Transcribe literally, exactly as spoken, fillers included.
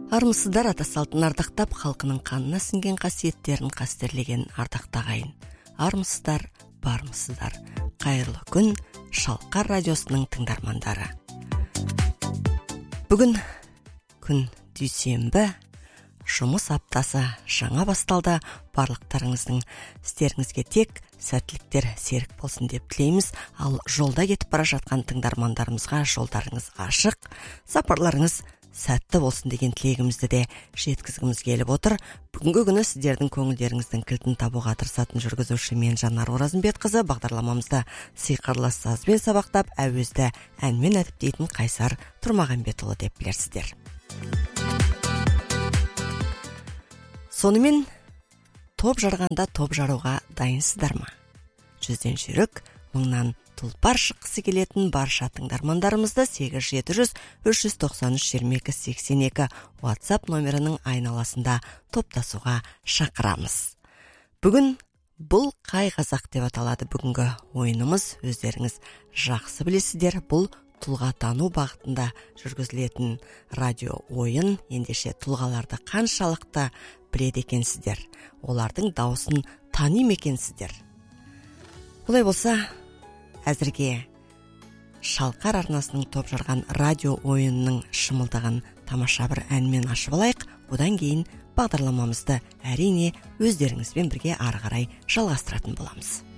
Армысыздар, ата салтын ардақтап, халқының қанына сіңген қасиеттерін қастерлеген ардақта ағайын. Армысыздар, бармысыздар. Қайырлы күн, Шалқар радиосының тыңдармандары. Бүгін күн дүйсенбі, жұмыс аптасы жаңа басталды. Барлықтарыңыздың істеріңізге тек сәттіліктер серік болсын деп тілейміз. Ал жолда кетіп бара жатқан тыңдармандарымызға жолдарыңыз ашық, сапарларыңыз сәтті болсын деген тілегімізді де жеткізгіміз келіп отыр. Бүгінгі күні сіздердің көңілдеріңіздің кілтін табуға тырысатын жүргізуші мен Жанар Оразымбетқызы. Бағдарламамызда сиқырлы сазбен сабақтап, әуезді әнмен әдіптейтін Қайсар Тұрмағанбетұлы деп білерсіздер. Сонымен топ жарғанда топ жаруға дайынсыздар ма? Жүзден жүйрік, мыңнан тұлпар шыққысы келетін барша тыңдармандарымызды сегіз жеті жүз үш жүз тоқсан үш жиырма екі сексен екі WhatsApp номерінің айналасында топтасуға шақырамыз. Бүгін бұл қай қазақ деп аталады бүгінгі ойынымыз. Өздеріңіз жақсы білесіздер, бұл тұлға тану бағытында жүргізілетін радио ойын. Ендеше тұлғаларды қаншалықты біледі екенсіздер, олардың дауысын тани ме екенсіздер? Олай болса, әзірге Шалқар арнасының топ жарған радио ойынының шымылдығын тамаша бір әнмен ашып алайық. Одан кейін бағдарламамызды әрине өздеріңізбен бірге ары қарай жалғастыратын боламыз.